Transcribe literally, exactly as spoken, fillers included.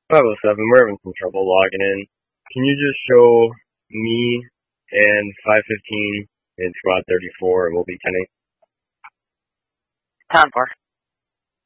five oh seven, we're having some trouble logging in. Can you just show me and five fifteen in squad thirty-four, and we'll be ten eight? Time for.